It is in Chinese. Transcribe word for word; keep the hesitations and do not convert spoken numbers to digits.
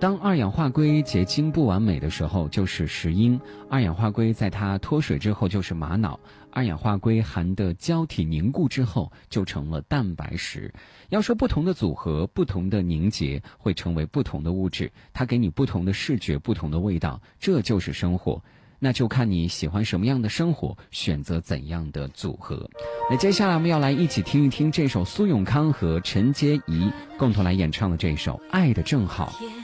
当二氧化硅结晶不完美的时候，就是石英；二氧化硅在它脱水之后就是玛瑙；二氧化硅含的胶体凝固之后就成了蛋白石。要说不同的组合、不同的凝结会成为不同的物质，它给你不同的视觉、不同的味道，这就是生活。那就看你喜欢什么样的生活，选择怎样的组合。那接下来我们要来一起听一听这首苏永康和陈洁仪共同来演唱的这首《爱得正好》。